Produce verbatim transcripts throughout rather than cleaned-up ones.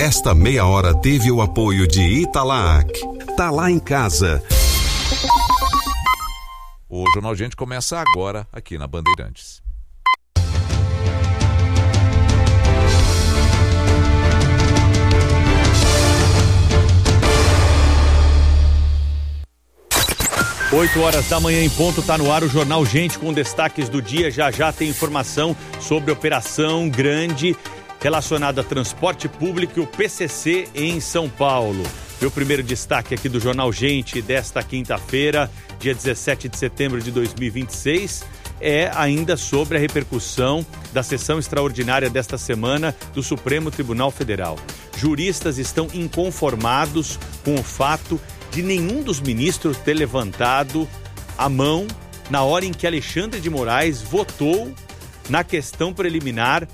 Esta meia hora teve o apoio de Italac. Tá lá em casa. O Jornal Gente começa agora aqui na Bandeirantes. oito horas da manhã em ponto, está no ar o Jornal Gente com destaques do dia. Já já tem informação sobre operação grande relacionada a transporte público e o P C C em São Paulo. Meu primeiro destaque aqui do Jornal Gente desta quinta-feira, dia dezessete de setembro de dois mil e vinte e seis, é ainda sobre a repercussão da sessão extraordinária desta semana do Supremo Tribunal Federal. Juristas estão inconformados com o fato de nenhum dos ministros ter levantado a mão na hora em que Alexandre de Moraes votou na questão preliminar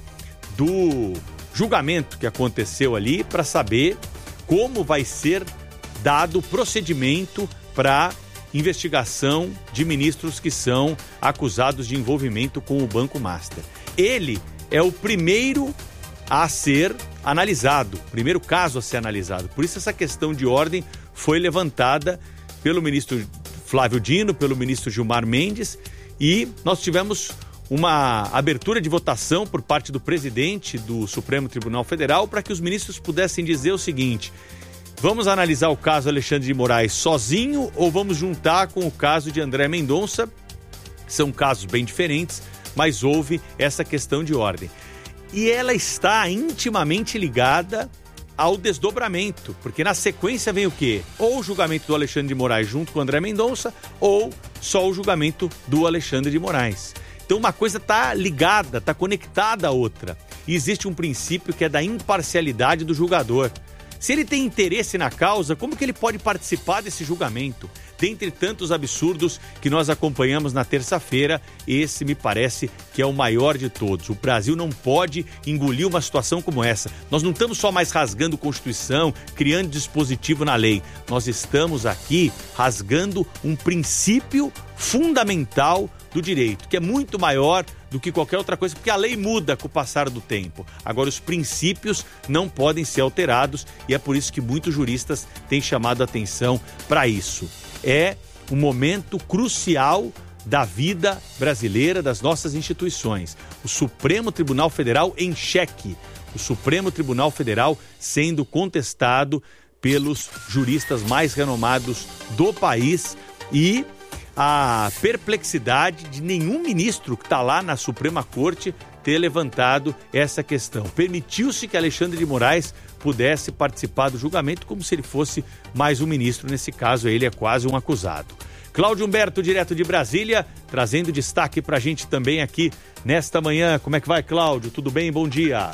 do julgamento que aconteceu ali, para saber como vai ser dado o procedimento para investigação de ministros que são acusados de envolvimento com o Banco Master. Ele é o primeiro a ser analisado, primeiro caso a ser analisado. Por isso essa questão de ordem foi levantada pelo ministro Flávio Dino, pelo ministro Gilmar Mendes, e nós tivemos uma abertura de votação por parte do presidente do Supremo Tribunal Federal para que os ministros pudessem dizer o seguinte: vamos analisar o caso Alexandre de Moraes sozinho ou vamos juntar com o caso de André Mendonça? São casos bem diferentes, mas houve essa questão de ordem. E ela está intimamente ligada ao desdobramento, porque na sequência vem o quê? Ou o julgamento do Alexandre de Moraes junto com o André Mendonça, ou só o julgamento do Alexandre de Moraes. Então uma coisa está ligada, está conectada à outra. E existe um princípio que é da imparcialidade do julgador. Se ele tem interesse na causa, como que ele pode participar desse julgamento? Dentre tantos absurdos que nós acompanhamos na terça-feira, esse me parece que é o maior de todos. O Brasil não pode engolir uma situação como essa. Nós não estamos só mais rasgando Constituição, criando dispositivo na lei. Nós estamos aqui rasgando um princípio fundamental do direito, que é muito maior do que qualquer outra coisa, porque a lei muda com o passar do tempo. Agora, os princípios não podem ser alterados e é por isso que muitos juristas têm chamado a atenção para isso. É um momento crucial da vida brasileira, das nossas instituições. O Supremo Tribunal Federal em xeque. O Supremo Tribunal Federal sendo contestado pelos juristas mais renomados do país e a perplexidade de nenhum ministro que está lá na Suprema Corte ter levantado essa questão. Permitiu-se que Alexandre de Moraes pudesse participar do julgamento como se ele fosse mais um ministro. Nesse caso, ele é quase um acusado. Cláudio Humberto, direto de Brasília, trazendo destaque para a gente também aqui nesta manhã. Como é que vai, Cláudio? Tudo bem? Bom dia.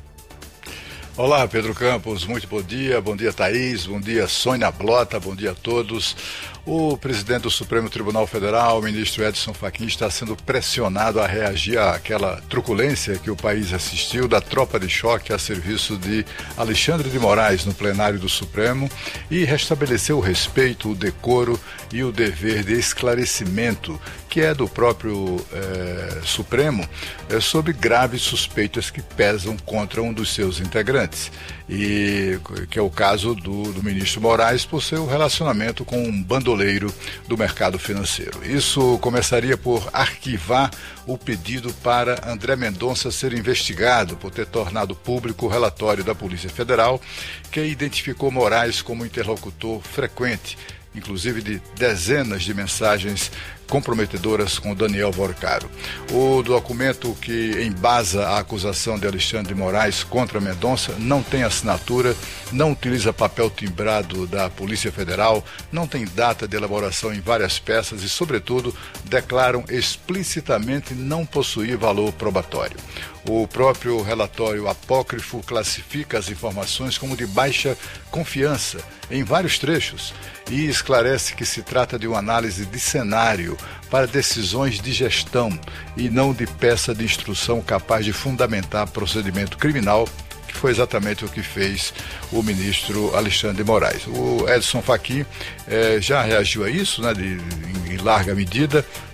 Olá, Pedro Campos, muito bom dia, bom dia, Thaís, bom dia, Sônia Blota, bom dia a todos. O presidente do Supremo Tribunal Federal, o ministro Edson Fachin, está sendo pressionado a reagir àquela truculência que o país assistiu da tropa de choque a serviço de Alexandre de Moraes no plenário do Supremo e restabelecer o respeito, o decoro e o dever de esclarecimento que é do próprio eh, Supremo eh, sobre graves suspeitas que pesam contra um dos seus integrantes, e que é o caso do, do ministro Moraes por seu relacionamento com um bandoleiro do mercado financeiro. Isso começaria por arquivar o pedido para André Mendonça ser investigado por ter tornado público o relatório da Polícia Federal que identificou Moraes como interlocutor frequente, inclusive de dezenas de mensagens comprometedoras com Daniel Vorcaro. O documento que embasa a acusação de Alexandre de Moraes contra Mendonça não tem assinatura, não utiliza papel timbrado da Polícia Federal, não tem data de elaboração em várias peças e, sobretudo, declaram explicitamente não possuir valor probatório. O próprio relatório apócrifo classifica as informações como de baixa confiança em vários trechos e esclarece que se trata de uma análise de cenário para decisões de gestão e não de peça de instrução capaz de fundamentar procedimento criminal, que foi exatamente o que fez o ministro Alexandre de Moraes. O Edson Fachin eh, já reagiu a isso, né, de, em larga medida,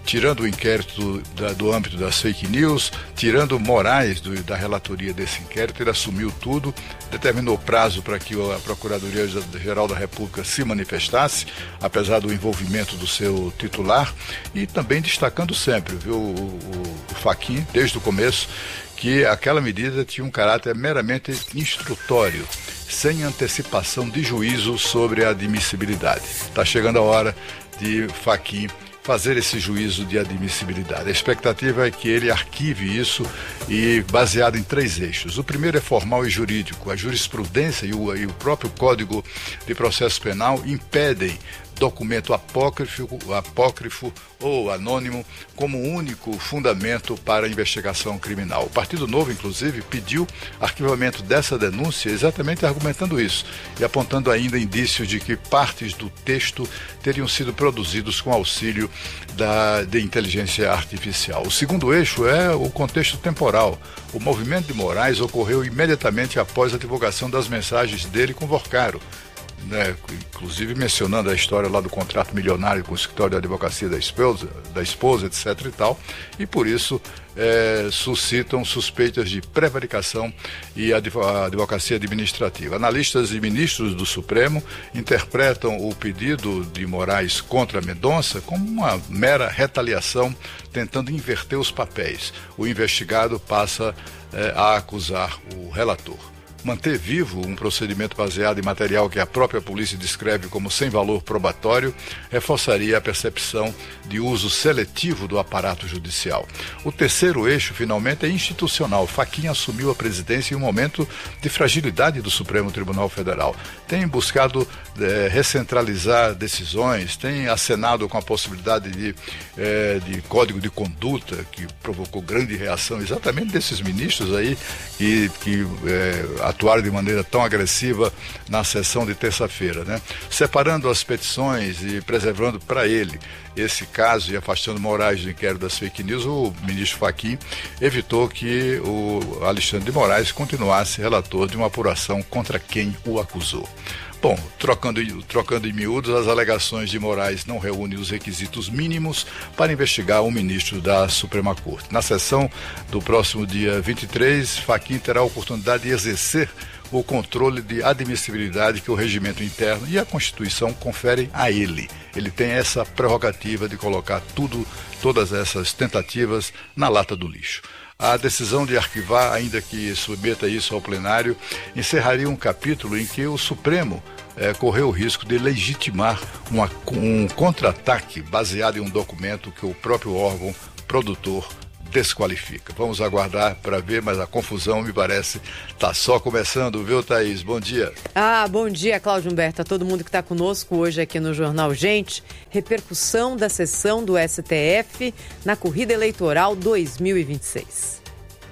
tirando o inquérito da, do âmbito das fake news, tirando Moraes do, da relatoria desse inquérito. Ele assumiu tudo, determinou prazo para que a Procuradoria-Geral da República se manifestasse, apesar do envolvimento do seu titular, e também destacando sempre, viu, o, o, o Fachin, desde o começo, que aquela medida tinha um caráter meramente instrutório, sem antecipação de juízo sobre a admissibilidade. Está chegando a hora de Fachin fazer esse juízo de admissibilidade. A expectativa é que ele arquive isso, e baseado em três eixos. O primeiro é formal e jurídico. A jurisprudência e o, e o próprio Código de Processo Penal impedem documento apócrifo, apócrifo ou anônimo como único fundamento para a investigação criminal. O Partido Novo, inclusive, pediu arquivamento dessa denúncia exatamente argumentando isso e apontando ainda indícios de que partes do texto teriam sido produzidos com auxílio da, de inteligência artificial. O segundo eixo é o contexto temporal. O movimento de Moraes ocorreu imediatamente após a divulgação das mensagens dele com Vorcaro, né, inclusive mencionando a história lá do contrato milionário com o escritório de advocacia da esposa, da esposa, etc e tal, e por isso é, suscitam suspeitas de prevaricação e advocacia administrativa. Analistas e ministros do Supremo interpretam o pedido de Moraes contra Mendonça como uma mera retaliação, tentando inverter os papéis. O investigado passa é, a acusar o relator. Manter vivo um procedimento baseado em material que a própria polícia descreve como sem valor probatório reforçaria a percepção de uso seletivo do aparato judicial. O terceiro eixo, finalmente, é institucional. Fachin assumiu a presidência em um momento de fragilidade do Supremo Tribunal Federal. Tem buscado é, recentralizar decisões, tem acenado com a possibilidade de, é, de código de conduta, que provocou grande reação exatamente desses ministros aí, e que é, atuaram de maneira tão agressiva na sessão de terça-feira, né? Separando as petições e preservando para ele esse caso e afastando Moraes do inquérito das fake news, o ministro Fachin evitou que o Alexandre de Moraes continuasse relator de uma apuração contra quem o acusou. Bom, trocando, trocando em miúdos, as alegações de Moraes não reúnem os requisitos mínimos para investigar um ministro da Suprema Corte. Na sessão do próximo dia vinte e três, Fachin terá a oportunidade de exercer o controle de admissibilidade que o regimento interno e a Constituição conferem a ele. Ele tem essa prerrogativa de colocar tudo, todas essas tentativas na lata do lixo. A decisão de arquivar, ainda que submeta isso ao plenário, encerraria um capítulo em que o Supremo eh, correu o risco de legitimar uma, um contra-ataque baseado em um documento que o próprio órgão produtor desqualifica. Vamos aguardar para ver, mas a confusão, me parece, está só começando, viu, Thaís? Bom dia. Ah, bom dia, Cláudio Humberto, a todo mundo que está conosco hoje aqui no Jornal Gente. Repercussão da sessão do S T F na corrida eleitoral dois mil e vinte e seis.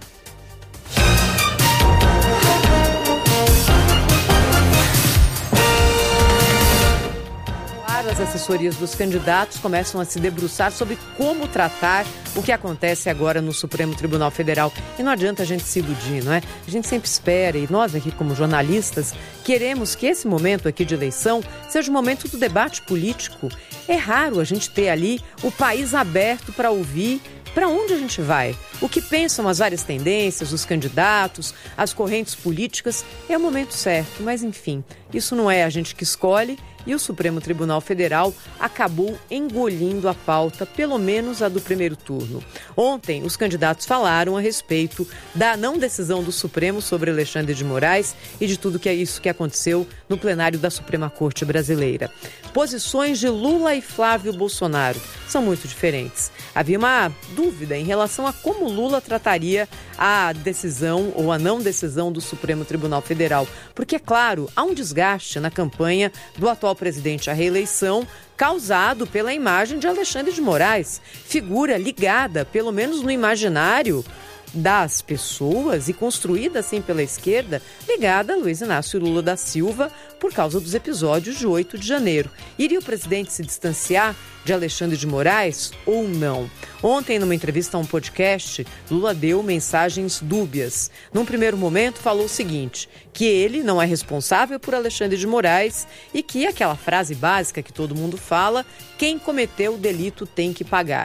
As assessorias dos candidatos começam a se debruçar sobre como tratar o que acontece agora no Supremo Tribunal Federal. E não adianta a gente se iludir, não é? A gente sempre espera, e nós aqui como jornalistas queremos que esse momento aqui de eleição seja o momento do debate político. É raro a gente ter ali o país aberto para ouvir para onde a gente vai, o que pensam as várias tendências, os candidatos, as correntes políticas. É o momento certo, mas enfim, isso não é a gente que escolhe. E o Supremo Tribunal Federal acabou engolindo a pauta, pelo menos a do primeiro turno. Ontem, os candidatos falaram a respeito da não decisão do Supremo sobre Alexandre de Moraes e de tudo que é isso que aconteceu no plenário da Suprema Corte Brasileira. Posições de Lula e Flávio Bolsonaro são muito diferentes. Havia uma dúvida em relação a como Lula trataria a decisão ou a não decisão do Supremo Tribunal Federal. Porque, é claro, há um desgaste na campanha do atual presidente à reeleição, causado pela imagem de Alexandre de Moraes, figura ligada, pelo menos no imaginário das pessoas e construída assim pela esquerda, ligada a Luiz Inácio Lula da Silva por causa dos episódios de oito de janeiro. Iria o presidente se distanciar de Alexandre de Moraes ou não? Ontem, numa entrevista a um podcast, Lula deu mensagens dúbias. Num primeiro momento, falou o seguinte, que ele não é responsável por Alexandre de Moraes e que aquela frase básica que todo mundo fala, quem cometeu o delito tem que pagar.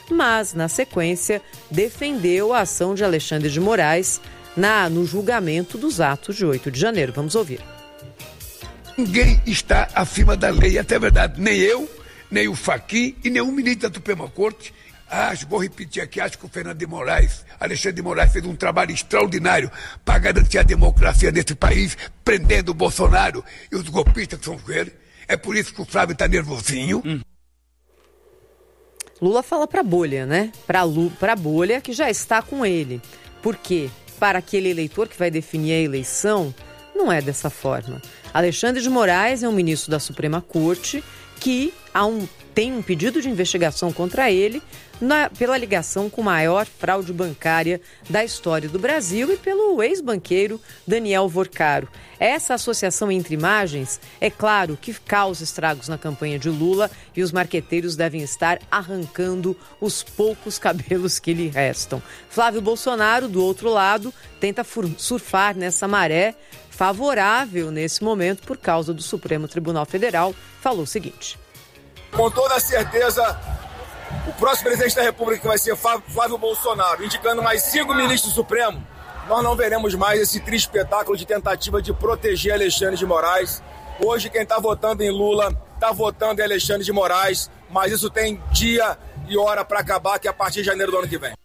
mas, na sequência, defendeu a ação de Alexandre de Moraes na, no julgamento dos atos de oito de janeiro. Vamos ouvir. Ninguém está acima da lei, até verdade, nem eu, nem o Fachin e nenhum ministro da Suprema Corte. Acho, vou repetir aqui, acho que o Fernando de Moraes, Alexandre de Moraes fez um trabalho extraordinário para garantir a democracia nesse país, prendendo o Bolsonaro e os golpistas que são ele. É por isso que o Flávio está nervosinho. Hum. Lula fala para a bolha, né? Para a bolha que já está com ele. Por quê? Para aquele eleitor que vai definir a eleição, não é dessa forma. Alexandre de Moraes é um ministro da Suprema Corte que há um, tem um pedido de investigação contra ele na, pela ligação com a maior fraude bancária da história do Brasil e pelo ex-banqueiro Daniel Vorcaro. Essa associação entre imagens, é claro que causa estragos na campanha de Lula e os marqueteiros devem estar arrancando os poucos cabelos que lhe restam. Flávio Bolsonaro, do outro lado, tenta surfar nessa maré favorável nesse momento por causa do Supremo Tribunal Federal, falou o seguinte. Com toda certeza, o próximo presidente da República que vai ser Flávio Bolsonaro, indicando mais cinco ministros do Supremo, nós não veremos mais esse triste espetáculo de tentativa de proteger Alexandre de Moraes. Hoje quem está votando em Lula está votando em Alexandre de Moraes, mas isso tem dia e hora para acabar, que é a partir de janeiro do ano que vem.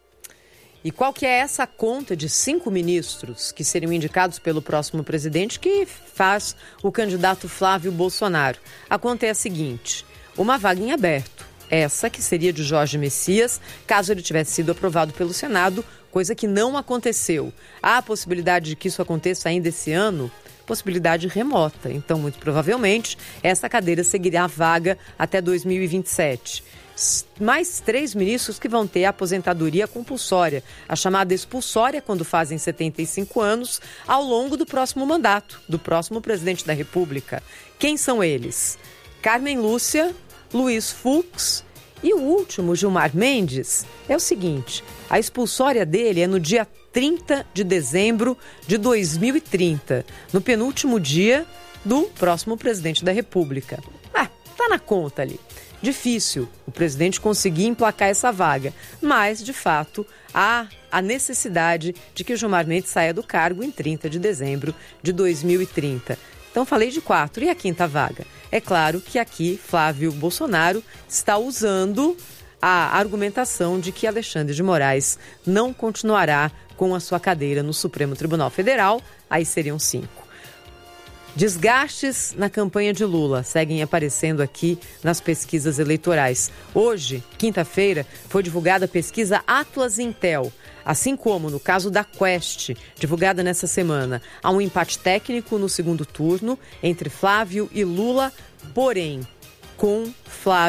E qual que é essa conta de cinco ministros que seriam indicados pelo próximo presidente que faz o candidato Flávio Bolsonaro? A conta é a seguinte, uma vaga em aberto, essa que seria de Jorge Messias, caso ele tivesse sido aprovado pelo Senado, coisa que não aconteceu. Há a possibilidade de que isso aconteça ainda esse ano? Possibilidade remota. Então, muito provavelmente, essa cadeira seguirá vaga até dois mil e vinte e sete. Mais três ministros que vão ter a aposentadoria compulsória, a chamada expulsória, quando fazem setenta e cinco anos, ao longo do próximo mandato, do próximo presidente da República. Quem são eles? Carmen Lúcia, Luiz Fux e o último, Gilmar Mendes. É o seguinte, a expulsória dele é no dia trinta de dezembro de dois mil e trinta, no penúltimo dia do próximo presidente da República. Ah, tá na conta ali. Difícil o presidente conseguir emplacar essa vaga, mas, de fato, há a necessidade de que o Gilmar Mendes saia do cargo em trinta de dezembro de dois mil e trinta. Então, falei de quatro. E a quinta vaga? É claro que aqui Flávio Bolsonaro está usando a argumentação de que Alexandre de Moraes não continuará com a sua cadeira no Supremo Tribunal Federal, aí seriam cinco. Desgastes na campanha de Lula seguem aparecendo aqui nas pesquisas eleitorais. Hoje, quinta-feira, foi divulgada a pesquisa Atlas Intel. Assim como no caso da Quest, divulgada nessa semana, há um empate técnico no segundo turno entre Flávio e Lula, porém com